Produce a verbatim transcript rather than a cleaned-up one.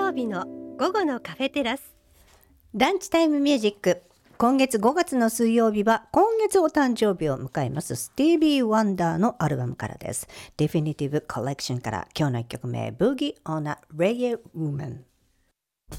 曜日の午後のカフェテラス。 ランチタイムミュージック。今月ごがつの水曜日は今月お誕生日を迎えますスティービー・ワンダーのアルバムからです。 Definitive Collection から今日のいっきょくめ Boogie on a Reggae Woman。